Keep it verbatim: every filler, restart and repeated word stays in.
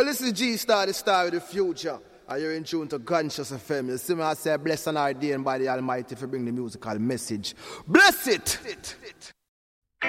this is G-Star, the star of the future. And you're in tune to Conscious F M. You see me, I say, bless and ordained by the Almighty for bring the musical message. Bless it! it, it.